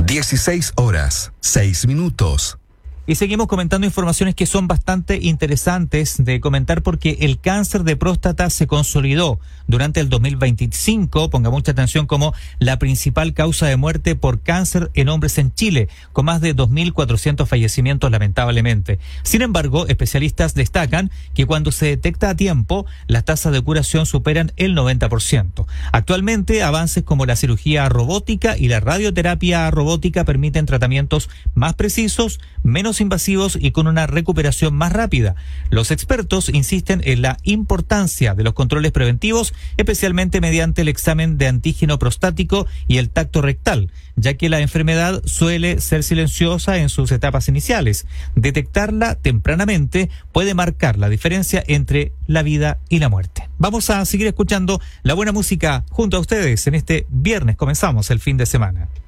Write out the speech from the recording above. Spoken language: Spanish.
16 horas, 6 minutos. Y seguimos comentando informaciones que son bastante interesantes de comentar porque el cáncer de próstata se consolidó durante el 2025, ponga mucha atención, como la principal causa de muerte por cáncer en hombres en Chile, con más de 2.400 fallecimientos lamentablemente. Sin embargo, especialistas destacan que cuando se detecta a tiempo, las tasas de curación superan el 90%. Actualmente, avances como la cirugía robótica y la radioterapia robótica permiten tratamientos más precisos, menos invasivos y con una recuperación más rápida. Los expertos insisten en la importancia de los controles preventivos, especialmente mediante el examen de antígeno prostático y el tacto rectal, ya que la enfermedad suele ser silenciosa en sus etapas iniciales. Detectarla tempranamente puede marcar la diferencia entre la vida y la muerte. Vamos a seguir escuchando la buena música junto a ustedes en este viernes. Comenzamos el fin de semana.